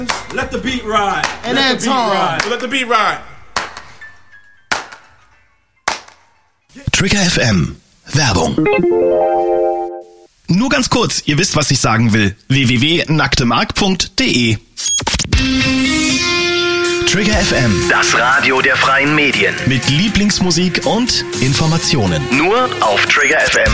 Let the beat ride. And then Tom. Let the beat ride. Trigger FM. Werbung. Nur ganz kurz, ihr wisst, was ich sagen will. www.nacktemark.de. Trigger FM. Das Radio der freien Medien. Mit Lieblingsmusik und Informationen. Nur auf Trigger FM.